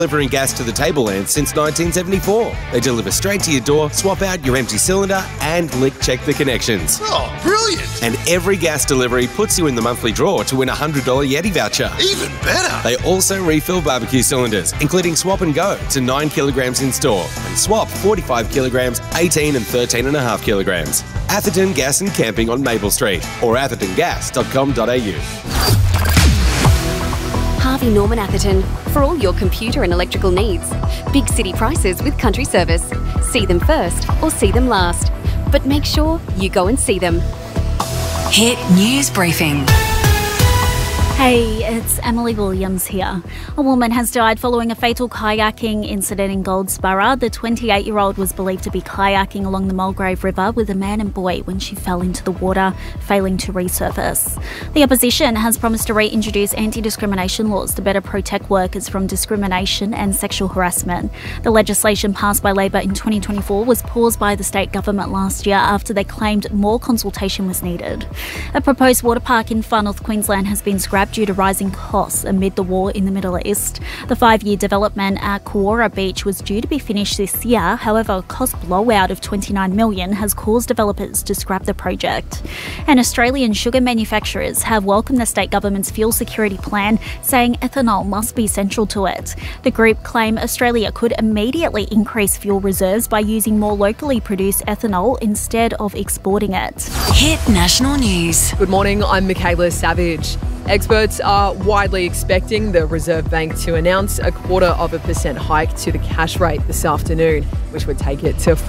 delivering gas to the tableland since 1974. They deliver straight to your door, swap out your empty cylinder, and lick check the connections. Oh, brilliant! And every gas delivery puts you in the monthly draw to win a $100 Yeti voucher. Even better! They also refill barbecue cylinders, including swap and go to 9 kilograms in store, and swap 45 kilograms, 18 and 13.5 kilograms. Atherton Gas and Camping on Maple Street or athertongas.com.au. Harvey Norman Atherton, for all your computer and electrical needs. Big city prices with Country Service. See them first or see them last. But make sure you go and see them. Hit News Briefing. Hey, it's Emily Williams here. A woman has died following a fatal kayaking incident in Goldsborough. The 28-year-old was believed to be kayaking along the Mulgrave River with a man and boy when she fell into the water, failing to resurface. The opposition has promised to reintroduce anti-discrimination laws to better protect workers from discrimination and sexual harassment. The legislation passed by Labor in 2024 was paused by the state government last year after they claimed more consultation was needed. A proposed water park in Far North Queensland has been scrapped due to rising costs amid the war in the Middle East. The 5-year development at Kawara Beach was due to be finished this year. However, a cost blowout of $29 million has caused developers to scrap the project. And Australian sugar manufacturers have welcomed the state government's fuel security plan, saying ethanol must be central to it. The group claim Australia could immediately increase fuel reserves by using more locally produced ethanol instead of exporting it. Hit National News. Good morning, I'm Michaela Savage. Experts are widely expecting the Reserve Bank to announce a 0.25% hike to the cash rate this afternoon, which would take it to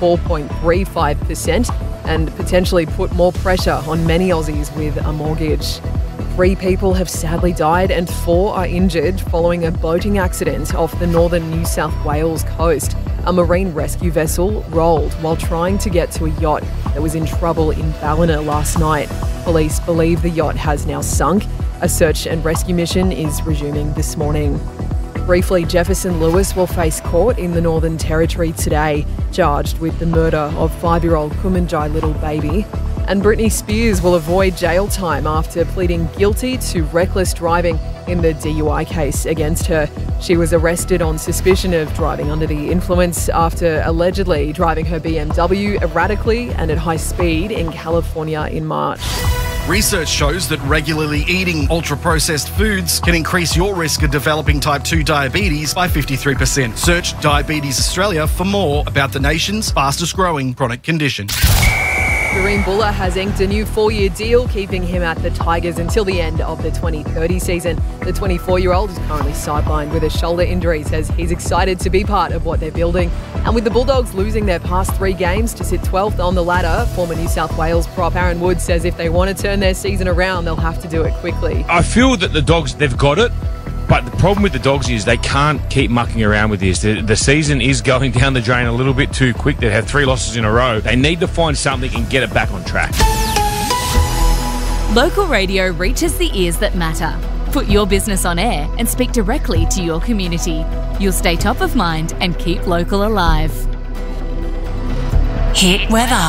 4.35% and potentially put more pressure on many Aussies with a mortgage. 3 people have sadly died and 4 are injured following a boating accident off the northern New South Wales coast. A marine rescue vessel rolled while trying to get to a yacht that was in trouble in Ballina last night. Police believe the yacht has now sunk. A search and rescue mission is resuming this morning. Briefly, Jefferson Lewis will face court in the Northern Territory today, charged with the murder of 5-year-old Kumanjai little baby. And Britney Spears will avoid jail time after pleading guilty to reckless driving in the DUI case against her. She was arrested on suspicion of driving under the influence after allegedly driving her BMW erratically and at high speed in California in March. Research shows that regularly eating ultra-processed foods can increase your risk of developing type 2 diabetes by 53%. Search Diabetes Australia for more about the nation's fastest growing chronic condition. Kareem Buller has inked a new 4-year deal, keeping him at the Tigers until the end of the 2030 season. The 24-year-old is currently sidelined with a shoulder injury, says he's excited to be part of what they're building. And with the Bulldogs losing their past 3 games to sit 12th on the ladder, former New South Wales prop Aaron Wood says if they want to turn their season around, they'll have to do it quickly. I feel that the Dogs, they've got it. But the problem with the Dogs is they can't keep mucking around with this. The season is going down the drain a little bit too quick. They have 3 losses in a row. They need to find something and get it back on track. Local radio reaches the ears that matter. Put your business on air and speak directly to your community. You'll stay top of mind and keep local alive. Hit weather.